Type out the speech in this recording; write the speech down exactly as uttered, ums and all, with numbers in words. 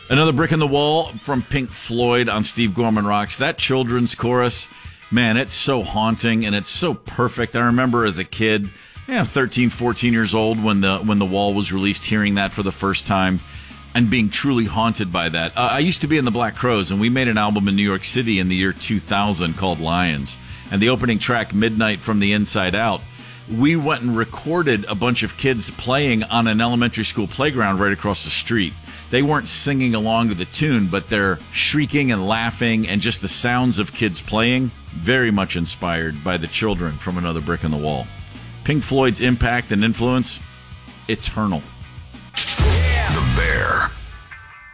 Another Brick in the Wall from Pink Floyd on Steve Gorman Rocks. That children's chorus, man, it's so haunting and it's so perfect. I remember as a kid, you know, thirteen, fourteen years old when the when the Wall was released, hearing that for the first time and being truly haunted by that. Uh, I used to be in the Black Crowes, and we made an album in New York City in the year two thousand called Lions. And the opening track, Midnight from the Inside Out, we went and recorded a bunch of kids playing on an elementary school playground right across the street. They weren't singing along to the tune, but they're shrieking and laughing, and just the sounds of kids playing, very much inspired by the children from Another Brick in the Wall. Pink Floyd's impact and influence, eternal.